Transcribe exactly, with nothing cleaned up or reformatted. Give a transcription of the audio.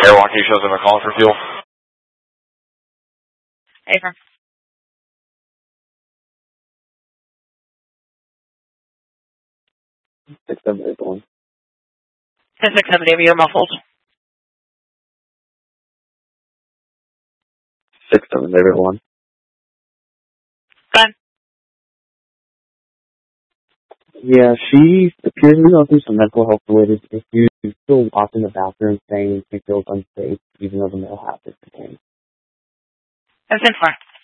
Airwalk eight shows I'm calling for fuel. Affirm. six seven eight one. ten six seven, David, you're muffled. six seven eight one. Fine. Yeah, she appears to be going through some mental health related issues. She's still locked in the bathroom saying she feels unsafe, even though the male half is detained. That's in front.